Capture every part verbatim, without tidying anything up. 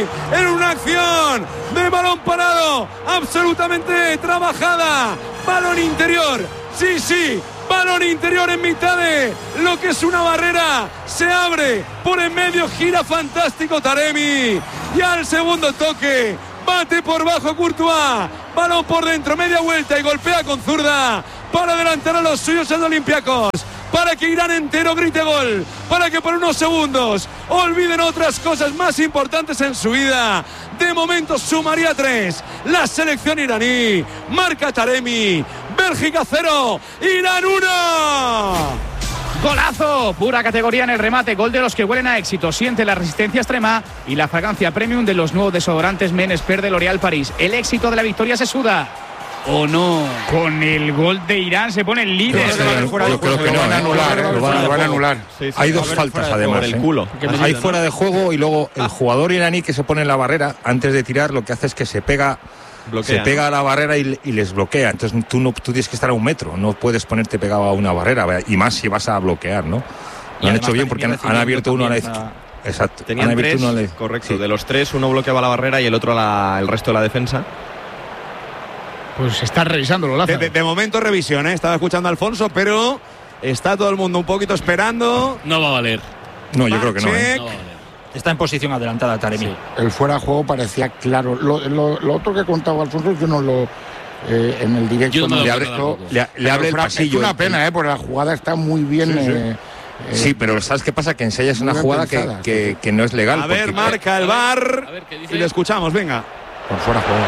en una acción de balón parado, absolutamente trabajada, balón interior, sí, sí, balón interior en mitad de lo que es una barrera, se abre por en medio, gira fantástico Taremi, y al segundo toque, bate por bajo Courtois, balón por dentro, media vuelta y golpea con zurda para adelantar a los suyos en Olympiacos, para que Irán entero grite gol, para que por unos segundos olviden otras cosas más importantes en su vida. De momento sumaría tres la selección iraní, marca Taremi, Bélgica cero, Irán uno. Golazo, pura categoría en el remate, gol de los que huelen a éxito, siente la resistencia extrema y la fragancia premium de los nuevos desodorantes Men Expert de L'Oréal París. El éxito de la victoria se suda. ¿O no? Con el gol de Irán se pone el líder. Yo, yo, yo, yo creo que no, van a anular, lo van, lo van a anular. Sí, sí, hay dos faltas además. El culo. ¿eh? Hay fuera de juego y luego el jugador iraní que se pone en la barrera antes de tirar lo que hace es que se pega, bloquea, se pega ¿no? a la barrera y, y les bloquea. Entonces tú no, tú tienes que estar a un metro, no puedes ponerte pegado a una barrera y más si vas a bloquear, ¿no? Lo han hecho bien porque han, han abierto uno a la izquierda. Exacto. Tenían han tres, uno a la... correcto. Sí. De los tres uno bloqueaba la barrera y el otro a la, el resto de la defensa. Pues está revisando los lazos. De, de, de momento revisión, ¿eh? Estaba escuchando a Alfonso, pero está todo el mundo un poquito esperando. No va a valer. No, yo creo que no, ¿eh? No va a valer. Está en posición adelantada Taremi. Sí. El fuera de juego parecía claro. Lo, lo, lo otro que contaba Alfonso yo no lo... Eh, en el directo yo no no le abre, le, le abre el pasillo. Es una pena, ¿eh? Porque la jugada está muy bien... Sí, sí. Eh, eh, sí, pero ¿sabes qué pasa? Que ensayas una jugada pensada, que, que, que no es legal. A ver, marca el V A R a ver, y le escuchamos, venga. Por fuera de juego.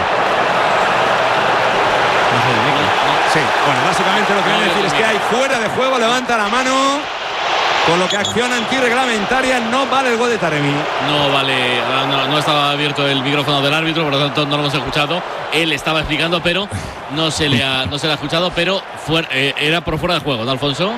Sí, bueno, básicamente lo que voy a decir es que hay fuera de juego, levanta la mano, con lo que acción antirreglamentaria, no vale el gol de Taremi. No vale, no, no estaba abierto el micrófono del árbitro, por lo tanto no lo hemos escuchado. Él estaba explicando, pero no se le ha, no se le ha escuchado, pero fuera, eh, era por fuera de juego, ¿no, Alfonso?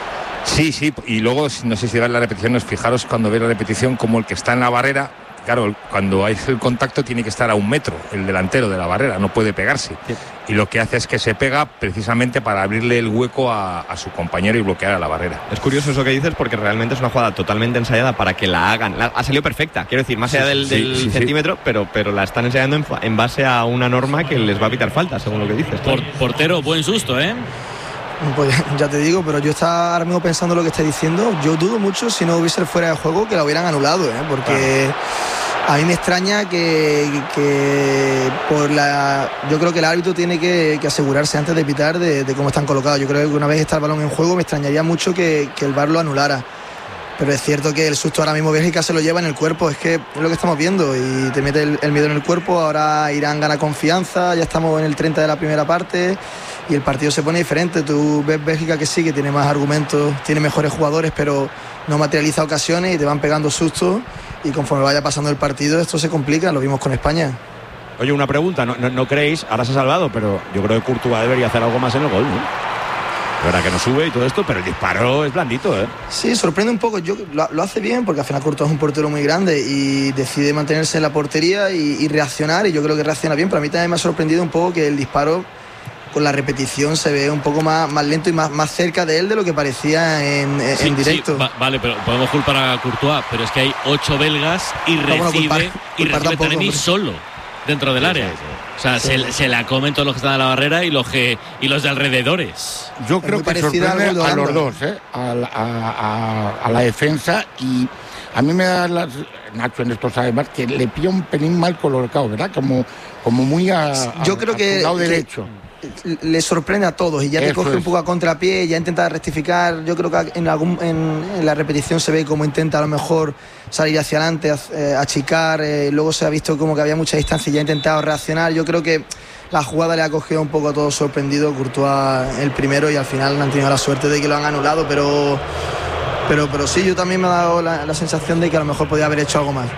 Sí, sí, y luego, no sé si veis la repetición, os fijaros cuando veis la repetición como el que está en la barrera, claro, cuando hay el contacto tiene que estar a un metro, el delantero de la barrera, no puede pegarse. Sí. Y lo que hace es que se pega precisamente para abrirle el hueco a, a su compañero y bloquear a la barrera. Es curioso eso que dices porque realmente es una jugada totalmente ensayada para que la hagan. La, ha salido perfecta, quiero decir, más allá del, sí, del sí, centímetro, sí. Pero, pero la están ensayando en, en base a una norma que les va a evitar falta, según lo que dices. Por, portero, buen susto, ¿eh? Pues ya te digo, pero yo estaba ahora mismo pensando lo que estás diciendo. Yo dudo mucho si no hubiese el fuera de juego que la hubieran anulado, ¿eh? Porque a mí me extraña que, que por la, yo creo que el árbitro tiene que, que asegurarse antes de pitar de, de cómo están colocados. Yo creo que una vez está el balón en juego me extrañaría mucho que, que el V A R lo anulara. Pero es cierto que el susto ahora mismo Bélgica se lo lleva en el cuerpo, es que es lo que estamos viendo y te mete el, el miedo en el cuerpo. Ahora Irán gana confianza, ya estamos en el treinta de la primera parte y el partido se pone diferente. Tú ves Bélgica que sí, que tiene más argumentos, tiene mejores jugadores, pero no materializa ocasiones y te van pegando sustos y conforme vaya pasando el partido esto se complica, lo vimos con España. Oye, una pregunta, no, no, no creéis, ahora se ha salvado, pero yo creo que Courtois debería hacer algo más en el gol, ¿no? La verdad que no sube y todo esto, pero el disparo es blandito, ¿eh? Sí, sorprende un poco. Yo, lo, lo hace bien porque al final Courtois es un portero muy grande y decide mantenerse en la portería y, y reaccionar, y yo creo que reacciona bien, pero a mí también me ha sorprendido un poco que el disparo con la repetición se ve un poco más, más lento y más, más cerca de él de lo que parecía en, en, sí, en directo. Sí, va, vale, pero podemos culpar a Courtois, pero es que hay ocho belgas y recibe, no, bueno, culpar, y culpar recibe Taremi solo dentro del sí, área. Sí, sí. O sea, sí. se, se la comen todos los que están a la barrera y los que y los de alrededores. Yo creo que sorprende a los dos, ¿eh? a, la, a, a, a la defensa, y a mí me da la, Nacho en esto sabe más, que le pilla un pelín mal colocado, ¿verdad? Como, como muy a, a, Yo creo a que, su lado que derecho. Le sorprende a todos y ya te Eso coge es. un poco a contrapié, ya intenta rectificar. Yo creo que en, algún, en, en la repetición se ve cómo intenta a lo mejor salir hacia adelante, eh, achicar, eh, luego se ha visto como que había mucha distancia y ya ha intentado reaccionar. Yo creo que la jugada le ha cogido un poco a todos sorprendido, Courtois el primero, y al final han tenido la suerte de que lo han anulado, pero, pero, pero sí, yo también me ha dado la, la sensación de que a lo mejor podía haber hecho algo más.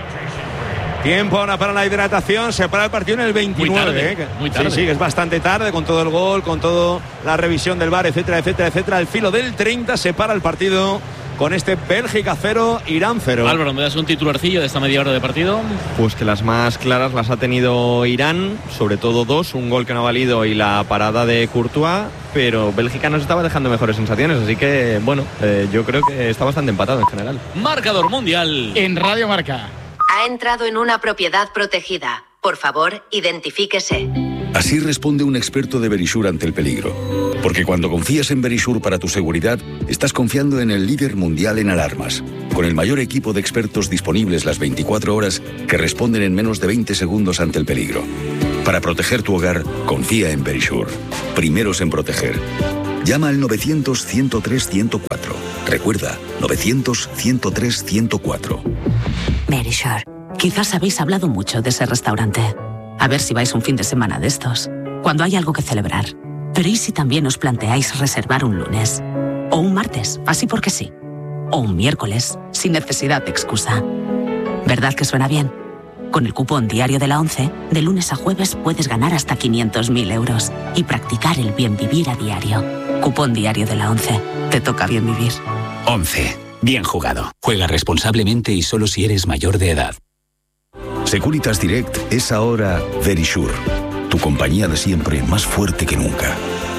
Tiempo ahora para la hidratación, se para el partido en el veintinueve. Muy tarde, ¿eh? muy tarde. Sí, sí, es bastante tarde con todo el gol, con toda la revisión del V A R, etcétera, etcétera, etcétera. Al filo del treinta se para el partido con este Bélgica cero, Irán cero. Álvaro, ¿me das un titularcillo de esta media hora de partido? Pues que las más claras las ha tenido Irán, sobre todo dos, un gol que no ha valido y la parada de Courtois, pero Bélgica nos estaba dejando mejores sensaciones, así que, bueno, eh, yo creo que está bastante empatado en general. Marcador mundial en Radio Marca. A Ha entrado en una propiedad protegida. Por favor, identifíquese. Así responde un experto de Verisure ante el peligro. Porque cuando confías en Verisure para tu seguridad, estás confiando en el líder mundial en alarmas, con el mayor equipo de expertos disponibles las veinticuatro horas que responden en menos de veinte segundos ante el peligro. Para proteger tu hogar, confía en Verisure. Primeros en proteger. Llama al novecientos, ciento tres, ciento cuatro. Recuerda, novecientos, ciento tres, ciento cuatro. Verisure. Quizás habéis hablado mucho de ese restaurante. A ver si vais un fin de semana de estos, cuando hay algo que celebrar. Pero ¿y si también os planteáis reservar un lunes? O un martes, así porque sí. O un miércoles, sin necesidad de excusa. ¿Verdad que suena bien? Con el cupón diario de la ONCE, de lunes a jueves puedes ganar hasta quinientos mil euros y practicar el bien vivir a diario. Cupón diario de la ONCE. Te toca bien vivir. ONCE. Bien jugado. Juega responsablemente y solo si eres mayor de edad. Securitas Direct es ahora Verisure, tu compañía de siempre más fuerte que nunca.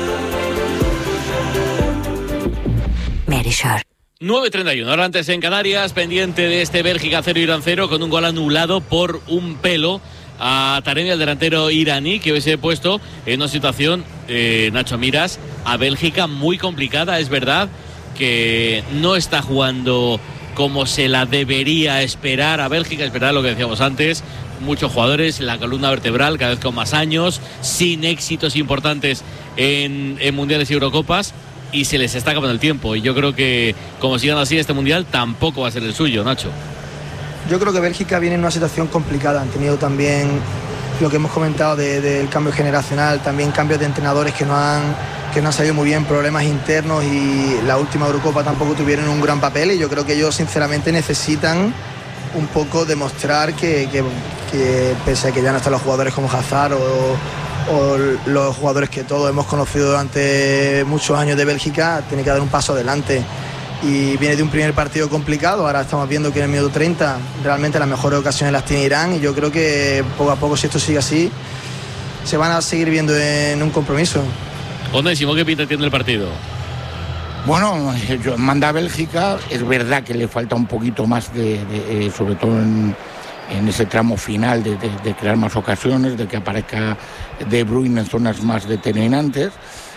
Verisure. nueve treinta y uno, ahora antes en Canarias, pendiente de este Bélgica cero Irán cero, con un gol anulado por un pelo a Taremi, el delantero iraní, que hubiese puesto en una situación, eh, Nacho Miras, a Bélgica muy complicada. Es verdad que no está jugando como se la debería esperar a Bélgica, esperar lo que decíamos antes, muchos jugadores, la columna vertebral cada vez con más años, sin éxitos importantes en, en mundiales y Eurocopas, y se les está acabando el tiempo, y yo creo que como sigan así este mundial tampoco va a ser el suyo, Nacho. Yo creo que Bélgica viene en una situación complicada, han tenido también lo que hemos comentado de, del cambio generacional, también cambios de entrenadores que no han que no han salido muy bien, problemas internos, y la última Eurocopa tampoco tuvieron un gran papel, y yo creo que ellos sinceramente necesitan un poco demostrar que, que, que pese a que ya no están los jugadores como Hazard o, o los jugadores que todos hemos conocido durante muchos años de Bélgica, tiene que dar un paso adelante. Y viene de un primer partido complicado, ahora estamos viendo que en el minuto treinta realmente las mejores ocasiones las tiene Irán, y yo creo que poco a poco, si esto sigue así, se van a seguir viendo en un compromiso. Onésimo, ¿qué pinta tiene el partido? Bueno, yo, manda a Bélgica, es verdad que le falta un poquito más de, de eh, sobre todo en, en ese tramo final de, de, de crear más ocasiones, de que aparezca De Bruyne en zonas más determinantes,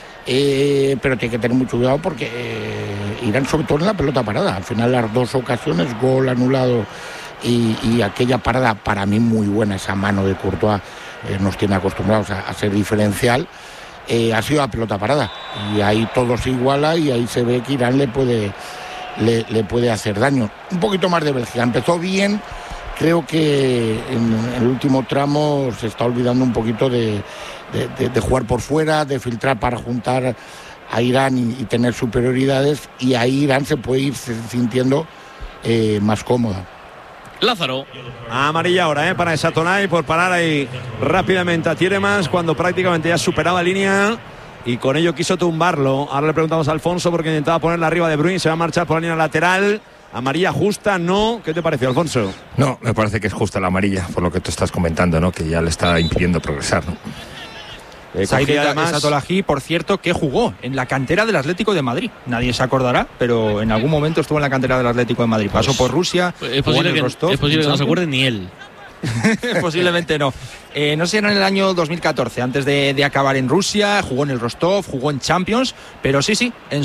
eh, pero tiene que tener mucho cuidado porque eh, Irán sobre todo en la pelota parada, al final las dos ocasiones, gol anulado y, y aquella parada para mí muy buena, esa mano de Courtois, eh, nos tiene acostumbrados a, a ser diferencial. Eh, ha sido la pelota parada y ahí todo se iguala y ahí se ve que Irán le puede le, le puede hacer daño. Un poquito más de Bélgica, empezó bien, creo que en, en el último tramo se está olvidando un poquito de, de, de, de jugar por fuera, de filtrar para juntar a Irán y, y tener superioridades, y ahí Irán se puede ir sintiendo eh, más cómoda. Lázaro. Amarilla ahora, ¿eh? Para Satonay por parar ahí rápidamente a Tielemans cuando prácticamente ya superaba línea y con ello quiso tumbarlo. Ahora le preguntamos a Alfonso porque intentaba ponerla arriba de Bruyne, se va a marchar por la línea lateral. Amarilla justa, ¿no? ¿Qué te pareció, Alfonso? No, me parece que es justa la amarilla, por lo que tú estás comentando, ¿no? Que ya le está impidiendo progresar, ¿no? Eh, Satolahi, por cierto, que jugó en la cantera del Atlético de Madrid. Nadie se acordará, pero en algún momento estuvo en la cantera del Atlético de Madrid. Pasó por Rusia. Es posible, que, Rostov, es posible que no se acuerde ni él. Posiblemente no. Eh, no sé, en el año dos mil catorce, antes de, de acabar en Rusia, jugó en el Rostov, jugó en Champions, pero sí, sí, en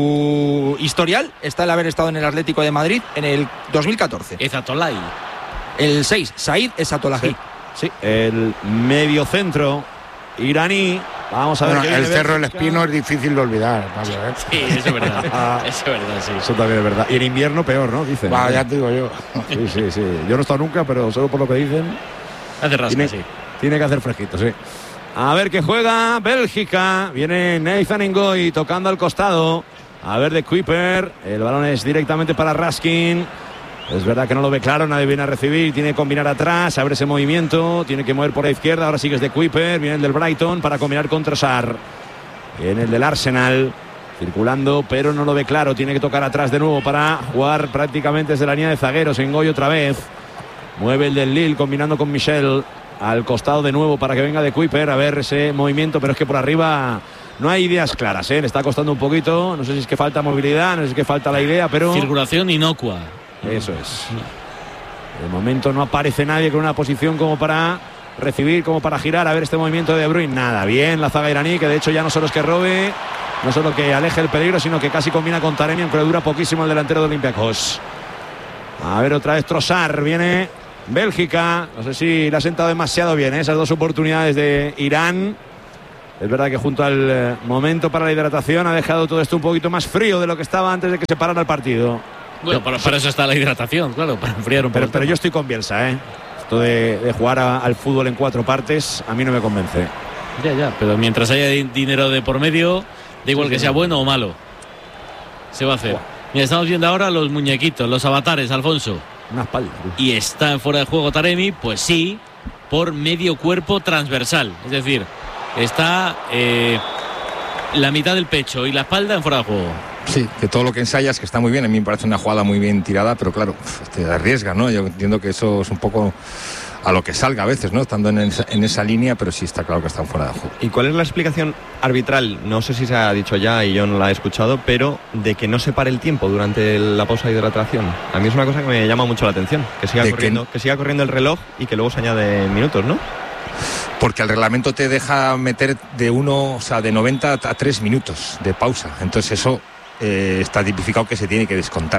su historial está el haber estado en el Atlético de Madrid en el dos mil catorce. Ezatolahi. El seis, Said Ezatolahi. Sí, sí, el medio centro iraní. Vamos a ver. Bueno, el Cerro del Espino es difícil de olvidar. Vale, ¿eh? Sí, eso es verdad. Eso es verdad, sí. Eso también es verdad. Y en invierno peor, ¿no? Dicen. Va, ya te digo yo. Sí, sí, sí. Yo no he estado nunca, pero solo por lo que dicen. Hace rasca, tiene, sí. Tiene que hacer fresquito, sí. A ver qué juega Bélgica. Viene Nathan Ngoy tocando al costado. A ver de Kuiper. El balón es directamente para Raskin. Es verdad que no lo ve claro, nadie viene a recibir, tiene que combinar atrás, abre ese movimiento, tiene que mover por la izquierda, ahora sigue es de Kuiper, viene el del Brighton para combinar contra Sarr. Viene el del Arsenal, circulando, pero no lo ve claro, tiene que tocar atrás de nuevo para jugar prácticamente desde la línea de zagueros. Ngoy otra vez, mueve el del Lille combinando con Michel, al costado de nuevo para que venga de Kuiper, a ver ese movimiento, pero es que por arriba no hay ideas claras, ¿eh? Le está costando un poquito, no sé si es que falta movilidad, no sé si es que falta la idea, pero... Circulación inocua. Eso es. De momento no aparece nadie con una posición como para recibir, como para girar. A ver este movimiento de De Bruyne. Nada, bien la zaga iraní, que de hecho ya no solo es que robe, no solo que aleje el peligro, sino que casi combina con Taremi, aunque le dura poquísimo el delantero de Olympiacos. A ver otra vez Trossard, viene Bélgica. No sé si le ha sentado demasiado bien, ¿eh? Esas dos oportunidades de Irán. Es verdad que junto al eh, momento para la hidratación ha dejado todo esto un poquito más frío de lo que estaba antes de que se parara el partido. Bueno, para, para eso está la hidratación, claro, para enfriar un poco. Pero, pero yo estoy con Bielsa, ¿eh? Esto de, de jugar a, al fútbol en cuatro partes, a mí no me convence. Ya, ya, pero mientras haya dinero de por medio, da igual sí, que sea no. bueno o malo. Se va a hacer. Wow. Mira, estamos viendo ahora los muñequitos, los avatares, Alfonso. Una espalda. Y está en fuera de juego Taremi, pues sí, por medio cuerpo transversal. Es decir, está eh, la mitad del pecho y la espalda en fuera de juego. Sí, que todo lo que ensayas, que está muy bien, a mí me parece una jugada muy bien tirada, pero claro, te arriesga, ¿no? Yo entiendo que eso es un poco a lo que salga a veces, ¿no? Estando en esa, en esa línea, pero sí está claro que están fuera de juego. ¿Y cuál es la explicación arbitral? No sé si se ha dicho ya y yo no la he escuchado, pero de que no se pare el tiempo durante la pausa de hidratación. A mí es una cosa que me llama mucho la atención, que siga, corriendo, que... que siga corriendo el reloj y que luego se añade minutos, ¿no? Porque el reglamento te deja meter de uno, o sea, de noventa a tres minutos de pausa. Entonces eso eh, está tipificado que se tiene que descontar.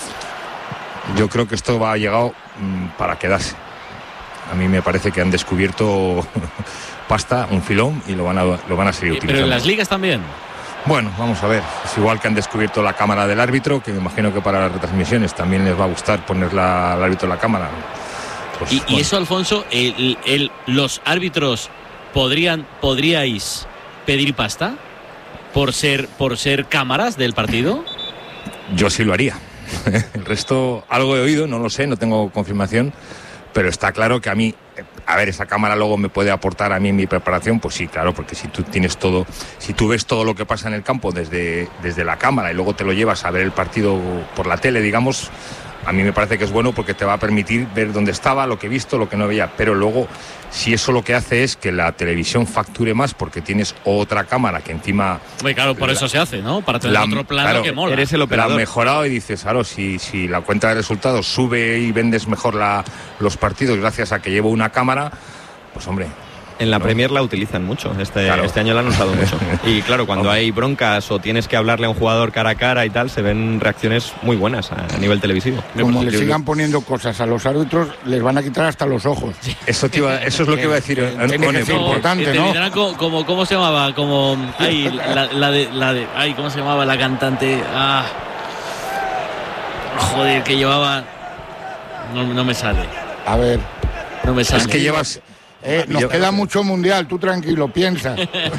Yo creo que esto va llegado mmm, para quedarse. A mí me parece que han descubierto pasta, un filón, y lo van a, lo van a seguir utilizando. Pero en las ligas también. Bueno, vamos a ver. Es igual que han descubierto la cámara del árbitro, que me imagino que para las retransmisiones también les va a gustar poner la, al árbitro la cámara. Pues, y, bueno. y eso, Alfonso, el, el, los árbitros podrían, podríais pedir pasta por ser, por ser cámaras del partido. Yo sí lo haría. El resto, algo he oído, no lo sé, no tengo confirmación, pero está claro que a mí, a ver, esa cámara luego me puede aportar a mí en mi preparación, pues sí, claro, porque si tú tienes todo, si tú ves todo lo que pasa en el campo desde, desde la cámara y luego te lo llevas a ver el partido por la tele, digamos, a mí me parece que es bueno porque te va a permitir ver dónde estaba, lo que he visto, lo que no veía. Pero luego, si eso lo que hace es que la televisión facture más porque tienes otra cámara que encima... Muy claro, por la, eso se hace, ¿no? Para tener la, otro plano claro, que mola. Eres el operador. La han mejorado y dices, claro, si, si la cuenta de resultados sube y vendes mejor la, los partidos gracias a que llevo una cámara, pues hombre... En la Premier la utilizan mucho, este, claro. este año la han usado mucho. Y claro, cuando hay broncas o tienes que hablarle a un jugador cara a cara y tal, se ven reacciones muy buenas a, a nivel televisivo. Como le sigan poniendo cosas a los árbitros, les van a quitar hasta los ojos. Eso, te iba, eso es lo que iba a decir. Es importante, ¿no? Como, como, ¿Cómo se llamaba? Como, ay, la, la, de, la de, ay, ¿cómo se llamaba la cantante? Ah, joder, que llevaba... No, no me sale. A ver. No me sale. Es que llevas... Eh, nos queda mucho mundial, tú tranquilo, piensa.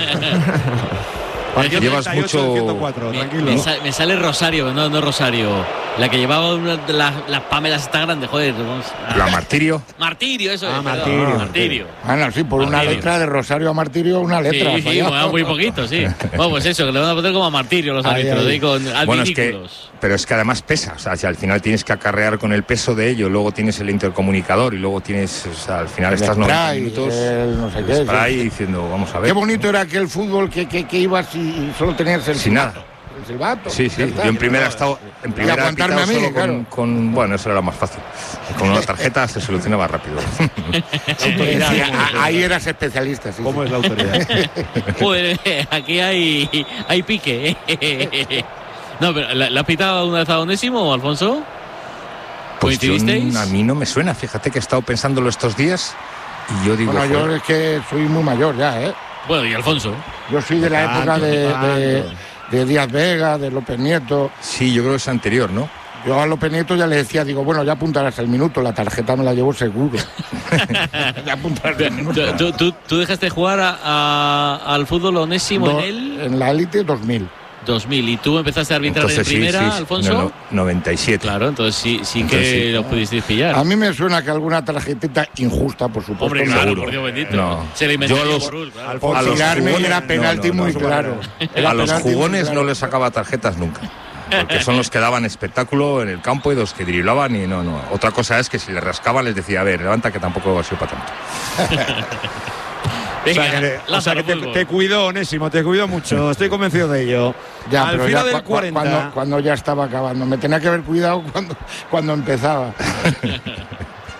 Llevas mucho. Me, me, sale, me sale Rosario, no, no Rosario. La que llevaba una de las, las Pamelas está grande, joder. Vamos. La Martirio. Martirio, eso ah, es. Martirio. Perdón, Martirio. Bueno, sí, por Martirio. Una letra de Rosario a Martirio, una letra. Sí, sí, bueno, muy poquito, sí. Bueno, pues eso, que le van a poner como a Martirio los árbitros, ahí, ahí. Con bueno, es que, pero es que además pesa, o sea, si al final tienes que acarrear con el peso de ello, luego tienes el intercomunicador y luego tienes, o sea, al final estás noventa minutos el, no sé qué, spray, sí. diciendo, vamos a ver. Qué bonito era aquel fútbol que, que, que ibas y solo tenías el sin nada. El silbato. Sí, sí. Yo en primera he estado en primera he pitado solo con, claro. con, bueno, eso era más fácil. Con una tarjeta se solucionaba rápido. Autoridad, sí, ahí eras especialista. Sí, ¿Cómo sí. es la autoridad? Joder, aquí hay hay pique. No, pero ¿la, la has pitado una vez a Onésimo, Alfonso? Pues yo, a mí no me suena. Fíjate que he estado pensándolo estos días y yo digo. Bueno, yo es que soy muy mayor ya, ¿eh? Bueno, y Alfonso. Yo soy de la época de, de, de Díaz Vega, de López Nieto. Sí, yo creo que es anterior, ¿no? Yo a López Nieto ya le decía, digo, bueno, ya apuntarás el minuto, la tarjeta me la llevo seguro. Ya apuntarás el minuto. ¿Tú, tú, tú dejaste jugar a, a, al fútbol Onésimo Do, en él? En la élite dos mil. dos mil. ¿Y tú empezaste a arbitrar en primera, sí, sí, Alfonso? No, no, noventa y siete. Claro, entonces sí, sí entonces, que sí. Lo pudisteis pillar. A mí me suena que alguna tarjetita injusta, por supuesto. Hombre, claro, por Dios bendito. No. Se le inventó los, por, claro. Por a tirarme los era penalti no, no, no, muy no, claro. Era a los jugones claro. No les sacaba tarjetas nunca. Porque son los que daban espectáculo en el campo y los que driblaban y no, no. Otra cosa es que si le rascaban les decía, a ver, levanta que tampoco ha sido para tanto. Venga, o sea, que, o sea que te, te cuidó, Onésimo, te cuidó mucho, estoy convencido de ello. Ya, al pero final ya, del cuarenta. Cuando, cuando ya estaba acabando, me tenía que haber cuidado cuando, cuando empezaba.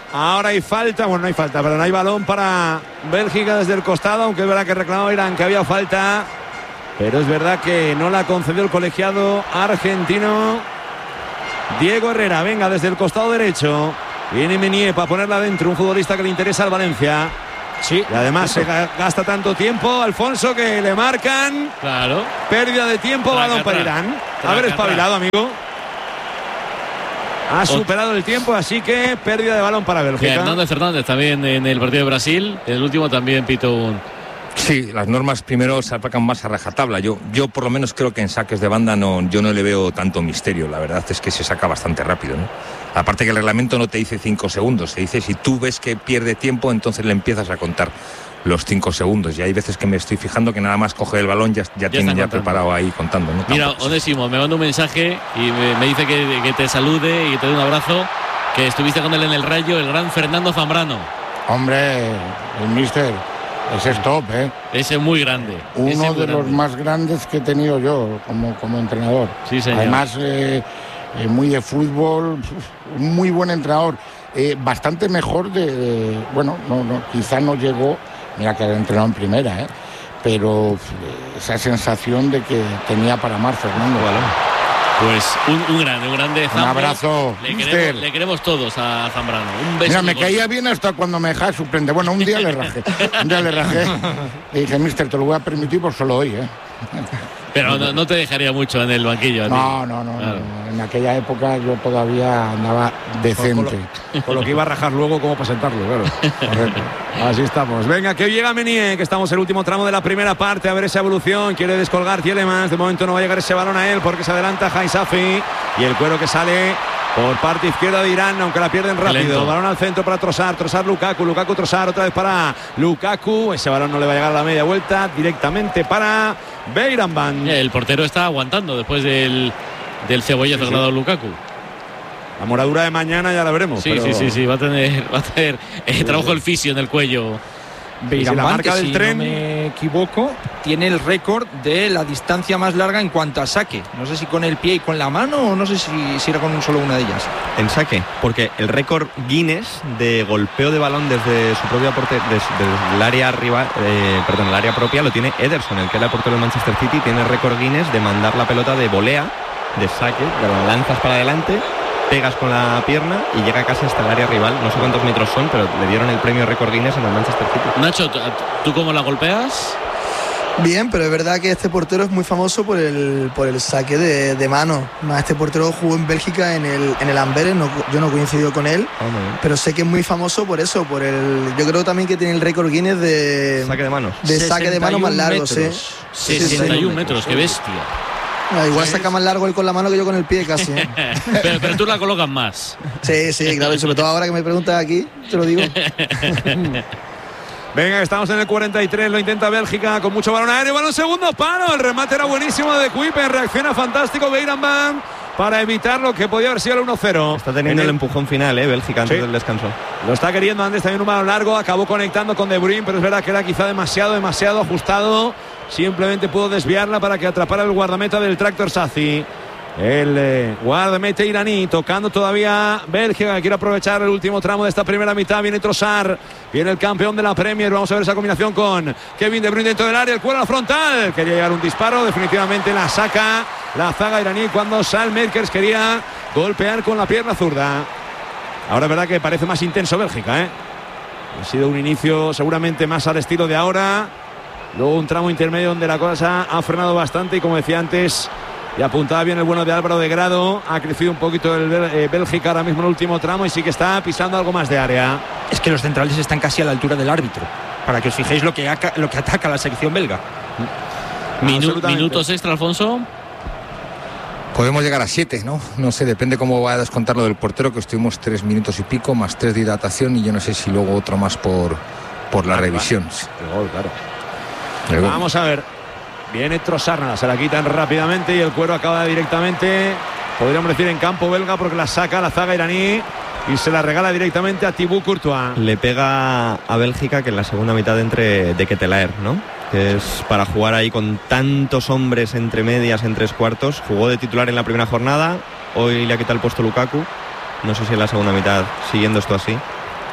Ahora hay falta, bueno, no hay falta, pero no hay balón para Bélgica desde el costado, aunque es verdad que reclamaba Irán que había falta, pero es verdad que no la concedió el colegiado argentino. Diego Herrera, venga, desde el costado derecho. Viene Meunier para ponerla dentro, un futbolista que le interesa al Valencia. Sí. Y además se gasta tanto tiempo, Alfonso, que le marcan. Claro. Pérdida de tiempo, traca, balón para Irán. Traca, Haber espabilado, traca. amigo. Ha superado el tiempo, así que pérdida de balón para Bélgica. Hernández Fernández también en el partido de Brasil. En el último también pitó un... Sí, las normas primero se aplican más a rajatabla. Yo, yo por lo menos creo que en saques de banda no, yo no le veo tanto misterio. La verdad es que se saca bastante rápido, ¿no? Aparte que el reglamento no te dice cinco segundos. Se dice si tú ves que pierde tiempo, entonces le empiezas a contar los cinco segundos. Y hay veces que me estoy fijando que nada más coge el balón, ya, ya, ya tienen ya preparado ahí contando, ¿no? Mira, Onésimo me manda un mensaje y me, me dice que, que te salude y que te dé un abrazo, que estuviste con él en el Rayo, el gran Fernando Zambrano. Hombre, el míster, ese es top, ¿eh? Ese es muy grande. Uno ese de muy los grande. más grandes que he tenido yo como, como entrenador. Sí, señor. Además, eh, eh, muy de fútbol, un muy buen entrenador. Eh, bastante mejor de, de bueno, no, no, quizá no llegó, mira que era entrenado en primera, ¿eh? Pero eh, esa sensación de que tenía para más Fernando. Vale. Pues un, un grande, un grande Zambrano. Un abrazo, le queremos, le queremos todos a Zambrano. Un beso. Mira, me caía bien hasta cuando me dejaba suplente. Bueno, un día le rajé. Un día le rajé. Y dije, mister, te lo voy a permitir por solo hoy, ¿eh? Pero no, no te dejaría mucho en el banquillo. No, no, no, claro. no. En aquella época yo todavía andaba decente. Con lo, con lo que iba a rajar luego, como para sentarlo, claro. Así estamos. Venga, que llega Meunier, que estamos en el último tramo de la primera parte. A ver esa evolución. Quiere descolgar Tielemans. De momento no va a llegar ese balón a él porque se adelanta Haisafi. Y el cuero que sale por parte izquierda de Irán, aunque la pierden rápido. Balón al centro para Trossard. Trossard, Lukaku. Lukaku, Trossard. Otra vez para Lukaku. Ese balón no le va a llegar a la media vuelta. Directamente para Beiranvand. El portero está aguantando después del, del cebollazo sí, sí. que ha dado Lukaku. La moradura de mañana ya la veremos. Sí, pero... sí, sí, sí, va a tener, va a tener eh, trabajo el fisio en el cuello. Beiranvand, la marca del si tren, no me equivoco, tiene el récord de la distancia más larga en cuanto a saque. No sé si con el pie y con la mano o no sé si, si era con solo una de ellas. En saque, porque el récord Guinness de golpeo de balón desde su propia portería, desde, desde el área arriba, eh, perdón, el área propia lo tiene Ederson, el que era portero del Manchester City, tiene el récord Guinness de mandar la pelota de volea, de saque, de la lanzas para adelante, pegas con la pierna y llega casi hasta el área rival. No sé cuántos metros son, pero le dieron el premio récord Guinness en el Manchester City. Nacho, ¿tú cómo la golpeas? Bien, pero es verdad que este portero es muy famoso por el, por el saque de, de mano. Este portero jugó en Bélgica en el, en el Amberes, no, yo no coincido con él, oh, pero sé que es muy famoso por eso, por el. Yo creo también que tiene el récord Guinness de saque de manos. De saque de mano más largo, sí. sesenta y uno metros, qué bestia. No, igual saca más largo él con la mano que yo con el pie casi, ¿eh? pero, pero tú la colocas más. Sí, sí, claro, y sobre todo ahora que me preguntas aquí, te lo digo. Venga, estamos en el cuarenta y tres, lo intenta Bélgica con mucho balón aéreo, balón segundo palo, el remate era buenísimo de Kuiper, reacciona fantástico Beiranvand para evitar lo que podía haber sido el uno cero. Está teniendo el, el empujón final, ¿eh? Bélgica antes sí. del descanso. Lo está queriendo antes, también un balón largo, acabó conectando con De Bruyne, pero es verdad que era quizá demasiado, demasiado ajustado. Simplemente pudo desviarla para que atrapara el guardameta del Tractor Sazi. El eh, guardameta iraní tocando todavía Bélgica, que quiere aprovechar el último tramo de esta primera mitad. Viene Trossard, viene el campeón de la Premier. Vamos a ver esa combinación con Kevin De Bruyne dentro del área, el cuero a la frontal. Quería llegar un disparo, definitivamente la saca la zaga iraní cuando Salmerkers quería golpear con la pierna zurda. Ahora es verdad que parece más intenso Bélgica, ¿eh? Ha sido un inicio seguramente más al estilo de ahora. Luego un tramo intermedio donde la cosa ha frenado bastante y como decía antes, y apuntaba bien el bueno de Álvaro de Grado, ha crecido un poquito el eh, Bélgica ahora mismo en el último tramo y sí que está pisando algo más de área. Es que los centrales están casi a la altura del árbitro, para que os fijéis lo que, aca, lo que ataca la selección belga. Minu ¿Minutos extra, Alfonso? Podemos llegar a siete, ¿no? No sé, depende cómo va a descontar lo del portero, que estuvimos tres minutos y pico, más tres de hidratación y yo no sé si luego otro más por, por la ah, revisión. Vale. El gol, claro. El gol. Vamos a ver. Viene Trossard, se la quitan rápidamente y el cuero acaba directamente, podríamos decir, en campo belga porque la saca la zaga iraní y se la regala directamente a Thibaut Courtois. Le pega a Bélgica que en la segunda mitad entre de Ketelaer, ¿no? Que es para jugar ahí con tantos hombres entre medias, en tres cuartos. Jugó de titular en la primera jornada, hoy le ha quitado el puesto Lukaku. No sé si en la segunda mitad, siguiendo esto así,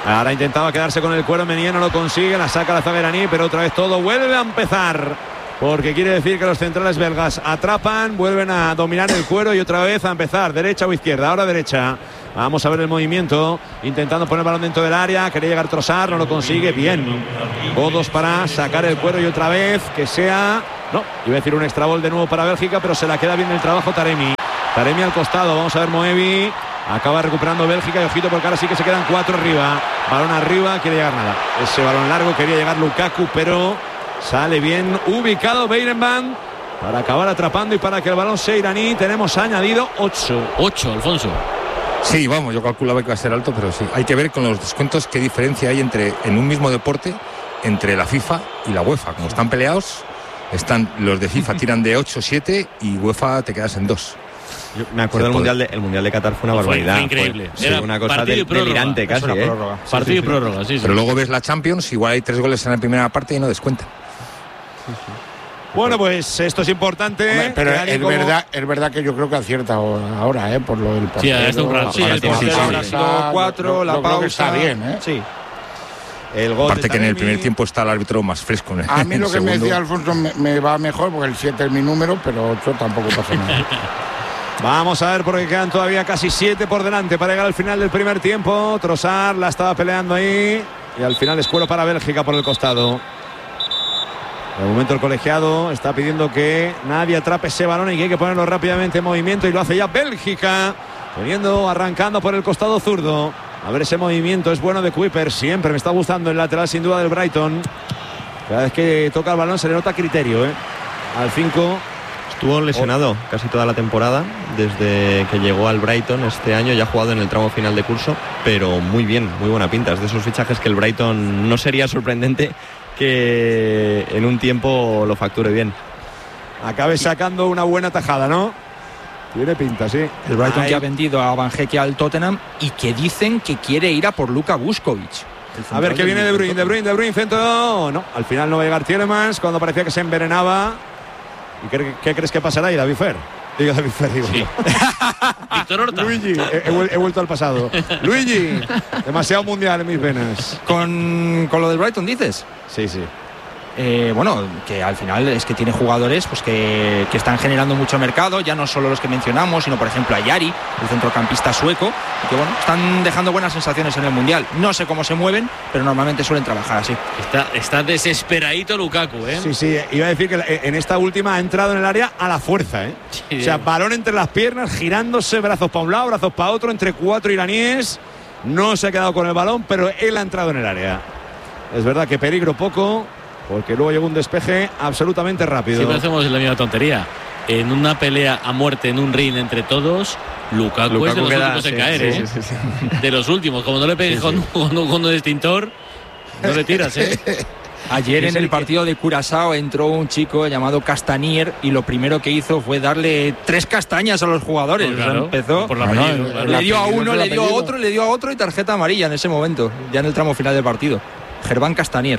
Ahora intentaba quedarse con el cuero Menier, no lo consigue, la saca la zaga iraní, pero otra vez todo vuelve a empezar, porque quiere decir que los centrales belgas atrapan, vuelven a dominar el cuero y otra vez a empezar, derecha o izquierda, ahora derecha. Vamos a ver el movimiento, intentando poner el balón dentro del área, quería llegar Trossard, no lo consigue, bien. Codos para sacar el cuero y otra vez que sea, no, iba a decir un extra ball de nuevo para Bélgica, pero se la queda bien el trabajo Taremi. Taremi al costado, vamos a ver Moevi. Acaba recuperando Bélgica y ojito porque ahora sí que se quedan cuatro arriba. Balón arriba, quiere llegar nada. Ese balón largo quería llegar Lukaku, pero sale bien ubicado Beirenband para acabar atrapando y para que el balón sea iraní. Tenemos añadido ocho. ocho, Alfonso. Sí, vamos, yo calculaba que iba a ser alto, pero sí. Hay que ver con los descuentos qué diferencia hay entre en un mismo deporte entre la FIFA y la UEFA. Como están peleados, están los de FIFA tiran de ocho, siete y UEFA te quedas en dos. Yo me acuerdo del mundial de, el mundial de Qatar fue una fue, barbaridad. Fue increíble. Fue, sí, una cosa del, delirante casi. ¿eh? Partido sí, sí, y prórroga, sí, sí. Pero luego ves la Champions, igual hay tres goles en la primera parte y no descuentan. Sí, sí. Bueno, pues esto es importante. Hombre, pero es como... verdad, es verdad que yo creo que acierta ahora, ¿eh? Por lo del partido. Sí, hasta un rato. Sí, el portero ahora ha sido cuatro, la pausa. Está bien, ¿eh? Sí. El gol Aparte que en el primer tiempo está el árbitro más fresco. ¿eh? A mí lo que segundo... me decía Alfonso me, me va mejor porque el siete es mi número, pero ocho tampoco pasa nada. Vamos a ver porque quedan todavía casi siete por delante para llegar al final del primer tiempo. Trossard la estaba peleando ahí y al final es cuero para Bélgica por el costado. De momento el colegiado está pidiendo que nadie atrape ese balón y que hay que ponerlo rápidamente en movimiento y lo hace ya Bélgica, poniendo, arrancando por el costado zurdo. A ver ese movimiento, es bueno de Kuiper, siempre me está gustando el lateral sin duda del Brighton. Cada vez que toca el balón se le nota criterio, ¿eh? Al cinco. Estuvo lesionado casi toda la temporada, desde que llegó al Brighton este año, ya ha jugado en el tramo final de curso, pero muy bien, muy buena pinta. Es de esos fichajes que el Brighton no sería sorprendente que en un tiempo lo facture bien. Acabe sacando una buena tajada, ¿no? Tiene pinta, sí. El Brighton Ay. que ha vendido a Van Heeke al Tottenham y que dicen que quiere ir a por Luka Vuskovic. A ver qué viene De Bruyne, De Bruyne, De Bruyne, centro. No, al final no va a llegar Tielemans cuando parecía que se envenenaba. ¿Y qué, qué crees que pasará ahí, David Fer? Digo David Fer, digo. Sí. Víctor Horta. Luigi, he, he, he vuelto al pasado. Luigi, demasiado mundial en mis venas. ¿Con, con lo del Brighton dices? Sí, sí. Eh, bueno, que al final es que tiene jugadores pues que, que están generando mucho mercado, ya no solo los que mencionamos, sino por ejemplo a Yari, el centrocampista sueco, que bueno, están dejando buenas sensaciones en el Mundial. No sé cómo se mueven, pero normalmente suelen trabajar así. Está, está desesperadito Lukaku, ¿eh? Sí, sí, iba a decir que en esta última ha entrado en el área a la fuerza, ¿eh? Sí, o sea, balón entre las piernas, girándose, brazos para un lado, brazos para otro, entre cuatro iraníes. No se ha quedado con el balón, pero él ha entrado en el área. Es verdad que peligro poco, porque luego llegó un despeje absolutamente rápido. Siempre hacemos la misma tontería. En una pelea a muerte en un ring entre todos, Lukaku, Lukaku es de los queda, últimos en sí, caer, sí, ¿eh? Sí, sí, sí. De los últimos. Como no le pegues sí, con, sí. con, con un extintor, no le tiras, ¿eh? Ayer en el partido de Curazao entró un chico llamado Castanier y lo primero que hizo fue darle tres castañas a los jugadores. Pues claro, o sea, empezó, por la no, no, claro. Le dio a uno, le dio a otro, le dio a otro y tarjeta amarilla en ese momento, ya en el tramo final del partido. Gerván Castanier.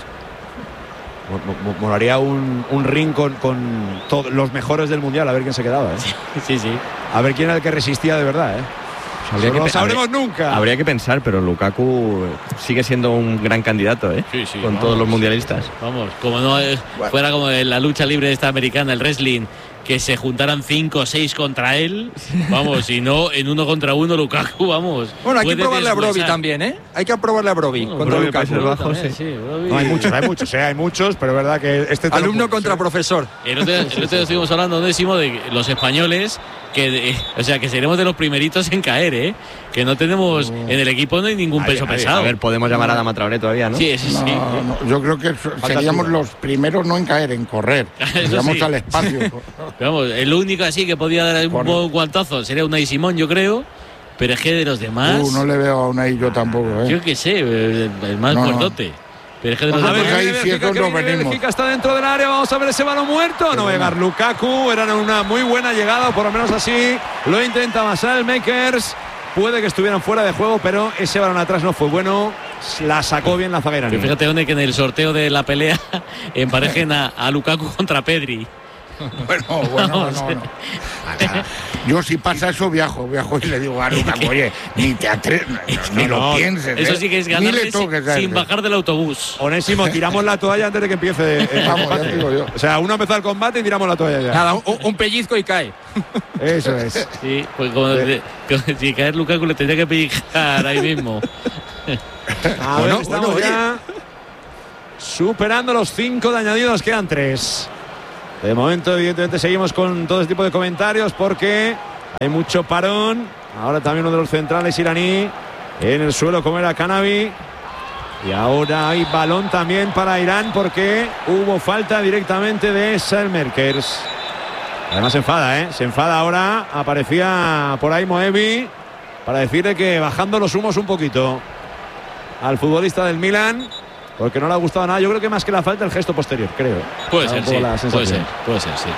Molaría un, un ring con, con todos los mejores del mundial, a ver quién se quedaba, ¿eh? Sí, sí. A ver quién era el que resistía de verdad, ¿eh? Pues no lo sabremos habría, nunca. Habría que pensar, pero Lukaku sigue siendo un gran candidato, ¿eh? Sí, sí, con vamos, todos los mundialistas. Vamos, como no es, bueno. fuera como en la lucha libre esta americana, el wrestling, que se juntaran cinco o seis contra él, vamos, y no en uno contra uno Lukaku, vamos. Bueno, hay que probarle a Broby también, ¿eh? Hay que probarle a Broby bueno, contra Lukaku. Bajo, sí. Sí, no, hay muchos, hay muchos, ¿eh? Hay muchos, pero es verdad que este... Alumno contra ¿eh? profesor. El otro, el otro día estuvimos hablando, Décimo, de los españoles, que de, o sea, que seremos de los primeritos en caer, ¿eh? Que no tenemos, uh, en el equipo no hay ningún peso ver, pesado. A ver, podemos llamar a Dama Traoré todavía, ¿no? Sí, sí, sí. No, no, yo creo que seríamos los primeros no en caer, en correr. Vamos sí. al espacio. Vamos, el único así que podía dar un buen guantazo sería Unai Simón, yo creo. Pero es que de los demás. Uh, no le veo a Unai yo tampoco, ¿eh? Yo qué sé, el, el más no, fuertote. No. Pero es que de los a demás. ver, ahí Bélgica, que viene, Bélgica está dentro del área. Vamos a ver ese balón muerto. No va a llegar Lukaku. Era una muy buena llegada, por lo menos así lo intenta Marcel Makers. Puede que estuvieran fuera de juego, pero ese balón atrás no fue bueno. La sacó bien la zaguera. Fíjate, donde que en el sorteo de la pelea emparejen a, a Lukaku contra Pedri. Bueno, bueno, no, no. Yo si pasa eso viajo, viajo y le digo a Lucas, oye, ni te atreves, no, ni lo pienses. Eso ¿eh? sí que es ganarle toques, sin, sin bajar del autobús. Onésimo, tiramos la toalla antes de que empiece el Vamos, combate. ya digo yo. O sea, uno empezó el combate y tiramos la toalla ya. Nada, un, un pellizco y cae. Eso es. Sí, pues como de, como si caer Lukaku le tendría que pellizcar ahí mismo. A ver, Bueno, estamos bueno, ya superando los cinco de añadidos, quedan tres. De momento, evidentemente, seguimos con todo este tipo de comentarios porque hay mucho parón. Ahora también uno de los centrales iraní en el suelo, como era Canavi. Y ahora hay balón también para Irán porque hubo falta directamente de Selmerkers. Además se enfada, ¿eh? Se enfada ahora. Aparecía por ahí Moevi para decirle que bajando los humos un poquito al futbolista del Milan, porque no le ha gustado nada. Yo creo que más que la falta, el gesto posterior, creo. Puede ser, sí. Puede ser, puede ser, sí.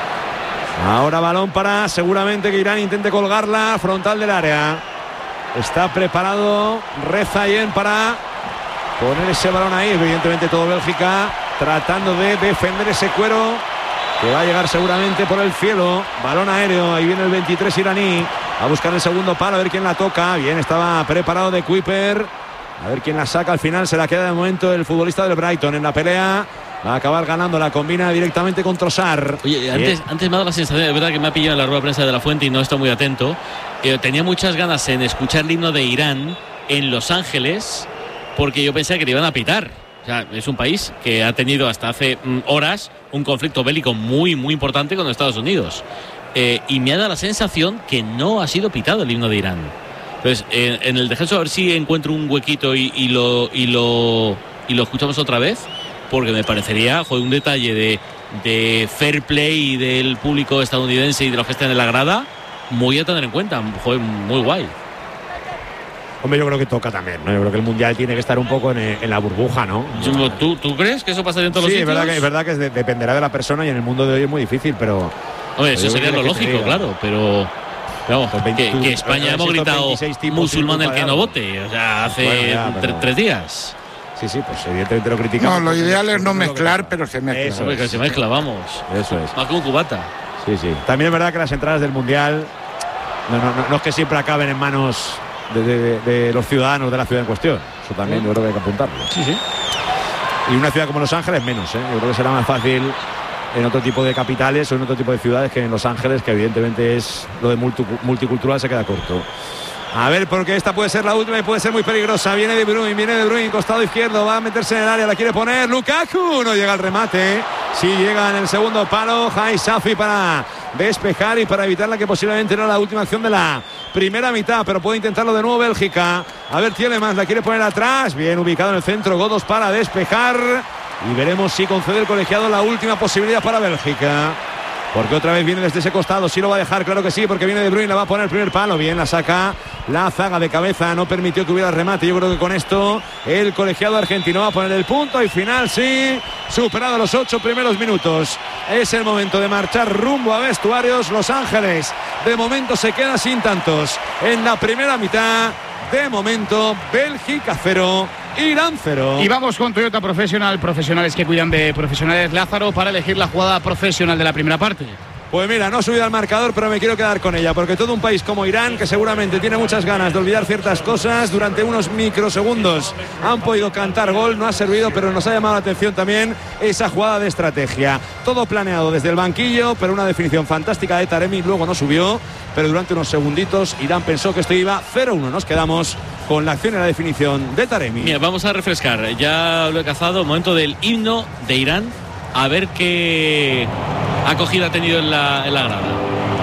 Ahora balón para seguramente que Irán intente colgarla frontal del área. Está preparado Rezayen para poner ese balón ahí. Evidentemente todo Bélgica tratando de defender ese cuero que va a llegar seguramente por el cielo. Balón aéreo, ahí viene el veintitrés iraní a buscar el segundo palo, a ver quién la toca. Bien, estaba preparado de Kuiper, a ver quién la saca. Al final se la queda de momento el futbolista del Brighton en la pelea. Va a acabar ganando, la combina directamente con Trossard. Oye, antes, antes me ha dado la sensación, de verdad que me ha pillado en la rueda de prensa de la Fuente y no he estado muy atento. Eh, tenía muchas ganas en escuchar el himno de Irán en Los Ángeles, porque yo pensaba que le iban a pitar. O sea, es un país que ha tenido hasta hace mm, horas un conflicto bélico muy, muy importante con Estados Unidos. Eh, y me ha dado la sensación que no ha sido pitado el himno de Irán. Entonces, eh, en el descanso a ver si encuentro un huequito y, y, lo, y, lo, y lo escuchamos otra vez, porque me parecería, joder, un detalle de, de fair play del público estadounidense y de los que están en la grada, muy a tener en cuenta, joder, muy guay. Hombre, yo creo que toca también, ¿no? Yo creo que el Mundial tiene que estar un poco en, en la burbuja, ¿no? ¿Tú, ¿Tú crees que eso pasaría en todos sí, los sitios? Sí, es verdad que, es verdad que dependerá de la persona y en el mundo de hoy es muy difícil, pero... Hombre, eso sería lo lógico, claro, pero... Vamos, veinte, que, que España hemos gritado musulmán el que no vote, o sea, hace bueno, ya, pero... tres días. Sí, sí, pues evidentemente lo criticamos. No, lo ideal es no mezclar, pero se mezcla. Eso es, que se mezcla, vamos. Eso es. Más que un cubata. Sí, sí. También es verdad que las entradas del Mundial no, no, no, no es que siempre acaben en manos de, de, de los ciudadanos de la ciudad en cuestión. Eso también ¿Sí? yo creo que hay que apuntarlo. Sí, sí. Y una ciudad como Los Ángeles menos, ¿eh? Yo creo que será más fácil en otro tipo de capitales o en otro tipo de ciudades que en Los Ángeles, que evidentemente es lo de multicultural, se queda corto. A ver, porque esta puede ser la última y puede ser muy peligrosa. Viene De Bruyne, viene De Bruyne, costado izquierdo, va a meterse en el área, la quiere poner Lukaku, no llega al remate. Sí llega en el segundo palo Jai Safi para despejar y para evitar la que posiblemente era la última acción de la primera mitad, pero puede intentarlo de nuevo Bélgica. A ver, Tielemans la quiere poner atrás, bien ubicado en el centro, Godos para despejar. Y veremos si concede el colegiado la última posibilidad para Bélgica. Porque otra vez viene desde ese costado, sí lo va a dejar, claro que sí, porque viene De Bruyne, la va a poner el primer palo, bien, la saca la zaga de cabeza, no permitió que hubiera remate. Yo creo que con esto el colegiado argentino va a poner el punto y final, sí, superado los ocho primeros minutos. Es el momento de marchar rumbo a vestuarios. Los Ángeles de momento se queda sin tantos en la primera mitad. De momento, Bélgica cero, Irán cero. Y vamos con Toyota Profesional, profesionales que cuidan de profesionales. Lázaro, para elegir la jugada profesional de la primera parte. Pues mira, no he subido al marcador, pero me quiero quedar con ella, porque todo un país como Irán, que seguramente tiene muchas ganas de olvidar ciertas cosas, durante unos microsegundos han podido cantar gol, no ha servido, pero nos ha llamado la atención también esa jugada de estrategia. Todo planeado desde el banquillo, pero una definición fantástica de Taremi, luego no subió, pero durante unos segunditos Irán pensó que esto iba cero uno. Nos quedamos con la acción y la definición de Taremi. Mira, vamos a refrescar, ya lo he cazado, momento del himno de Irán, a ver qué acogida ha tenido en la, en la grada.